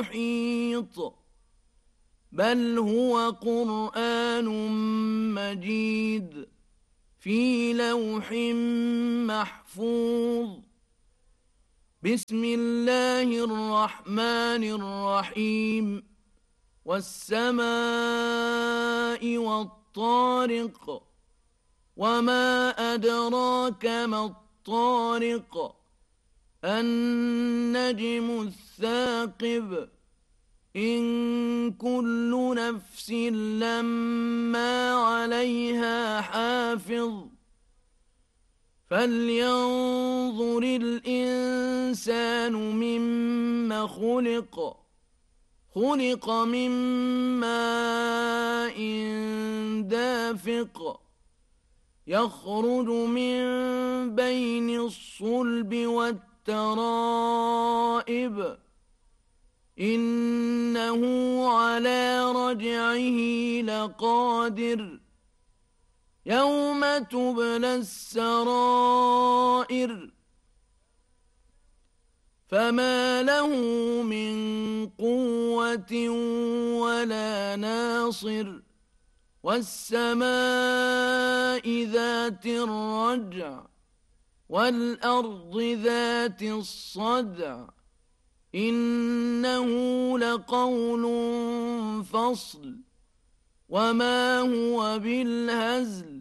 محيط بل هو قرآن مجيد في لوح محفوظ بسم الله الرحمن الرحيم والسماء والطارق وما أدراك ما الطارق النجم الثاقب إن كل نفس لما عليها حافظ فلينظر الإنسان مما خلق من ماء دافق يخرج من بين الصلب والترائب إنه على رجعه لقادر يوم تبلى السرائر فما له من قوة ولا ناصر والسماء ذات الرجع والأرض ذات الصدع إنه لقول فصل وما هو بالهزل